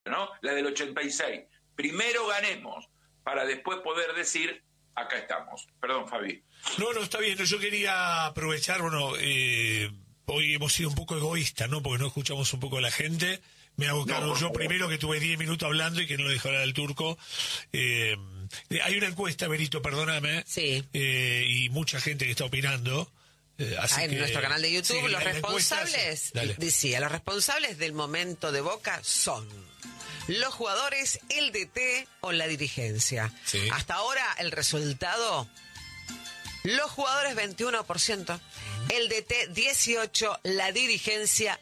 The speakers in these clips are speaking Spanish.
¿no? La del 86. Primero ganemos para después poder decir, acá estamos. Perdón, Fabi. No, está bien. Yo quería aprovechar, hoy hemos sido un poco egoístas, ¿no? Porque no escuchamos un poco a la gente. Me hago cargo yo primero, que tuve 10 minutos hablando y que no lo dejó hablar al Turco. Hay una encuesta, Berito, perdóname. Sí. Y mucha gente que está opinando. Así en nuestro canal de YouTube, sí, los responsables, decía, los responsables del momento de Boca son los jugadores, el DT o la dirigencia. Sí. Hasta ahora el resultado, los jugadores 21%, el DT 18%, la dirigencia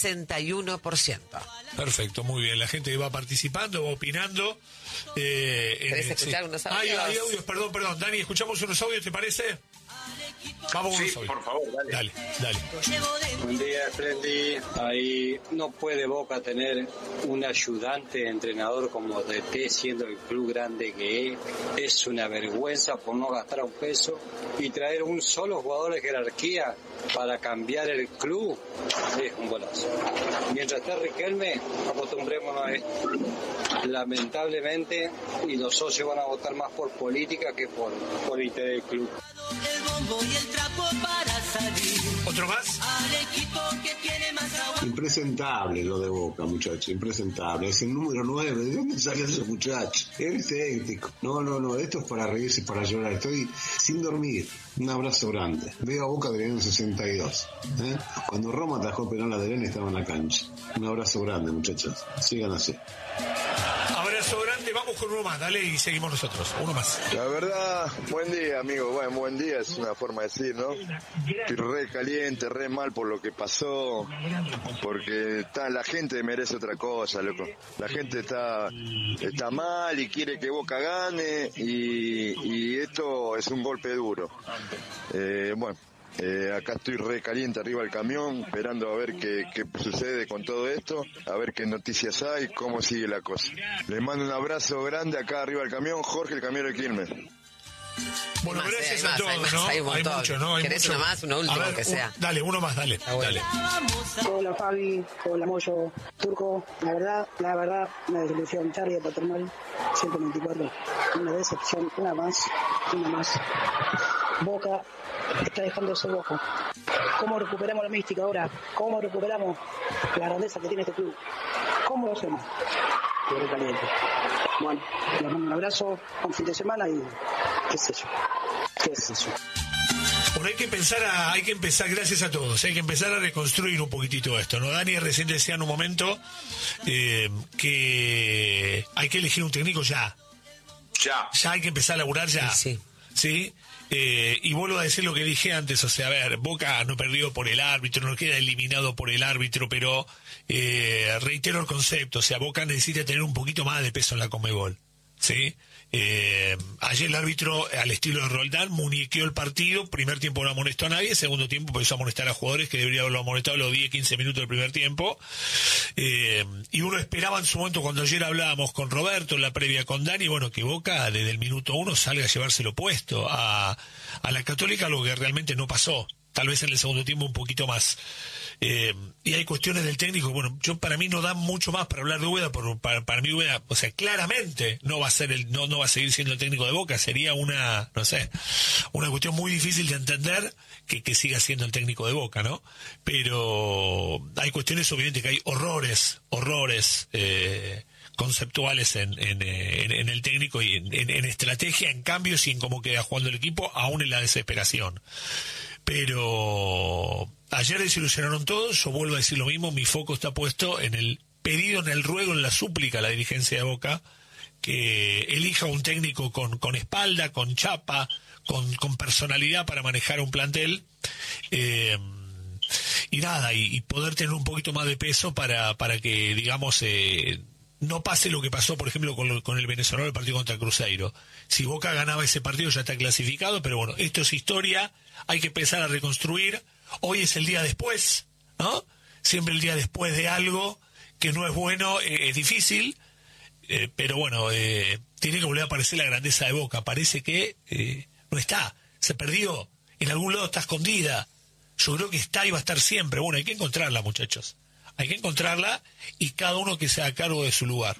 61%. Perfecto, muy bien. La gente va participando, va opinando. ¿Querés escuchar unos audios? Hay audios, perdón. Dani, ¿escuchamos unos audios, te parece? Vamos con sí, por favor, dale. Buen día, Freddy. Ahí no puede Boca tener un ayudante entrenador como DT, siendo el club grande que es. Es una vergüenza por no gastar un peso y traer un solo jugador de jerarquía para cambiar el club. Es un golazo. Mientras esté Riquelme, acostumbrémonos a esto. Lamentablemente, y los socios van a votar más por política que por interés del club. El bombo y el trapo para salir. ¿Otro más? Al equipo que tiene más agua. Impresentable lo de Boca, muchacho, impresentable. Es el número 9. ¿De dónde salió ese muchacho? Es técnico. No, esto es para reírse, para llorar. Estoy sin dormir. Un abrazo grande. Veo a Boca del año 62. Cuando Roma atajó penal a Adrián estaba en la cancha. Un abrazo grande, muchachos. Sigan así. Abrazo grande, vamos con uno más, dale, y seguimos nosotros. Uno más. La verdad, buen día, amigo. Bueno, buen día es una forma de decir, ¿no? Estoy re caliente, re mal por lo que pasó, porque la gente merece otra cosa, loco. La gente está mal y quiere que Boca gane, y esto es un golpe duro. Acá estoy re caliente arriba del camión, esperando a ver qué sucede con todo esto, a ver qué noticias hay, cómo sigue la cosa. Les mando un abrazo grande acá arriba del camión, Jorge, el camionero de Quilmes. Bueno, gracias a todos, ¿no? Hay mucho, ¿no? ¿Querés uno más, uno último, ver, que sea? Dale, uno más, dale. Hola Fabi, hola Moyo, Turco. La verdad, una desilusión. Charlie de Paternal, 124. Una decepción, una más. Boca está dejando de ser Boca. ¿Cómo recuperamos la mística ahora? ¿Cómo recuperamos la grandeza que tiene este club? ¿Cómo lo hacemos? Estoy caliente. Bueno, les mando un abrazo, un fin de semana y qué sé yo. Bueno, hay que empezar, gracias a todos, hay que empezar a reconstruir un poquitito esto, ¿no? Dani recién decía en un momento que hay que elegir un técnico ya. Ya hay que empezar a laburar ya. ¿Sí? Y vuelvo a decir lo que dije antes, o sea, a ver, Boca no perdió por el árbitro, no queda eliminado por el árbitro, pero reitero el concepto, o sea, Boca necesita tener un poquito más de peso en la Conmebol, ¿sí? Ayer el árbitro, al estilo de Roldán, muñequeó el partido. Primer tiempo no amonestó a nadie, segundo tiempo empezó a amonestar a jugadores que debería haberlo amonestado los 10-15 minutos del primer tiempo. Y uno esperaba en su momento, cuando ayer hablábamos con Roberto en la previa con Dani, bueno, que Boca desde el minuto 1 salga a llevárselo puesto a la Católica, algo que realmente no pasó. Tal vez en el segundo tiempo un poquito más. Y hay cuestiones del técnico, bueno, para mí no da mucho más para hablar de Úbeda, para mí Úbeda, o sea, claramente no va a ser no va a seguir siendo el técnico de Boca, sería una cuestión muy difícil de entender que siga siendo el técnico de Boca, ¿no? Pero hay cuestiones, obviamente, que hay horrores conceptuales en el técnico y en estrategia, en cambios y en cómo queda jugando el equipo, aún en la desesperación. Pero ayer desilusionaron todos, yo vuelvo a decir lo mismo, mi foco está puesto en el pedido, en el ruego, en la súplica a la dirigencia de Boca, que elija un técnico con espalda, con chapa, con personalidad para manejar un plantel, y poder tener un poquito más de peso para que, digamos, no pase lo que pasó, por ejemplo, con el venezolano el partido contra Cruzeiro. Si Boca ganaba ese partido ya está clasificado, pero bueno, esto es historia, hay que empezar a reconstruir. Hoy es el día después, ¿no? Siempre el día después de algo que no es bueno, es difícil, pero bueno, tiene que volver a aparecer la grandeza de Boca. Parece que no está, se perdió, en algún lado está escondida. Yo creo que está y va a estar siempre. Bueno, hay que encontrarla, muchachos. Hay que encontrarla y cada uno que se haga cargo de su lugar.